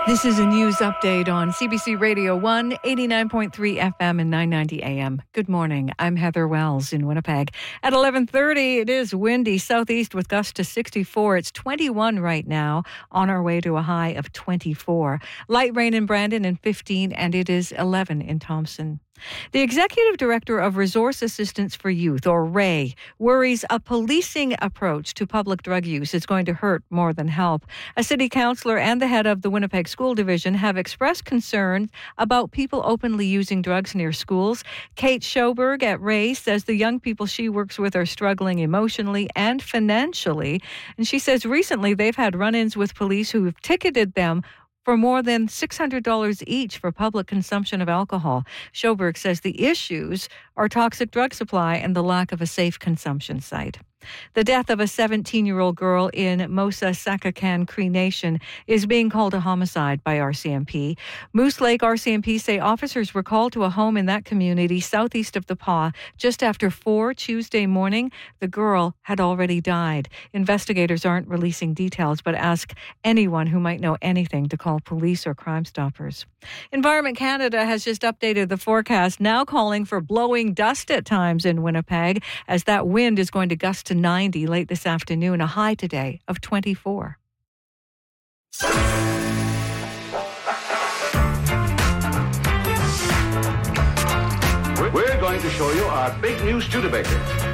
This is a news update on CBC Radio 1, 89.3 FM and 990 AM. Good morning. I'm Heather Wells in Winnipeg. At 11:30, it is windy southeast with gusts to 64. It's 21 right now, on our way to a high of 24. Light rain in Brandon and 15, and it is 11 in Thompson. The Executive Director of Resource Assistance for Youth, or RAY, worries a policing approach to public drug use is going to hurt more than help. A city councillor and the head of the Winnipeg School Division have expressed concerns about people openly using drugs near schools. Kate Schoberg at RAY says the young people she works with are struggling emotionally and financially. And she says recently they've had run-ins with police who have ticketed them for more than $600 each for public consumption of alcohol. Schoberg says the issues are toxic drug supply and the lack of a safe consumption site. The death of a 17-year-old girl in Mosa Sakakan Cree Nation is being called a homicide by RCMP. Moose Lake RCMP say officers were called to a home in that community southeast of the Pas just after 4 Tuesday morning. The girl had already died. Investigators aren't releasing details, but ask anyone who might know anything to call police or Crime Stoppers. Environment Canada has just updated the forecast, now calling for blowing dust at times in Winnipeg, as that wind is going to gust to 90 late this afternoon, a high today of 24. We're going to show you our big new Studebaker.